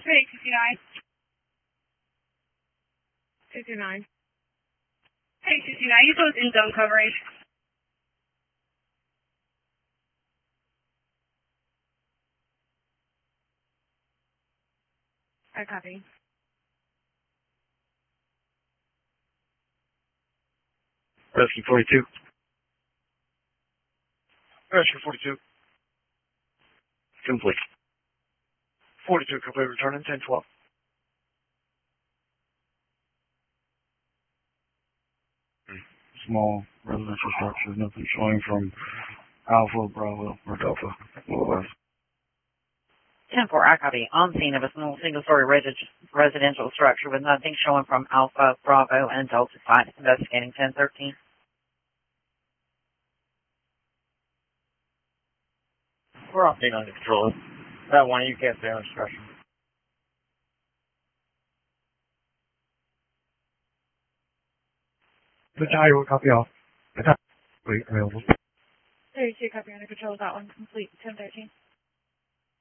Hey, 229. 229. Hey, 229, you supposed in zone coverage. I copy. Rescue 42. Rescue 42. Complete. 42 complete, returning 1012. Small residential structure, nothing showing from Alpha, Bravo, or Delta. 10-4, I copy. On scene of a small single-story residential structure with nothing showing from Alpha, Bravo, and Delta side. Investigating 1013. We're off being under control. That one, you can't stay on instruction. The tire will copy off. The tire will be available. 32, copy under control. That one complete. 1013.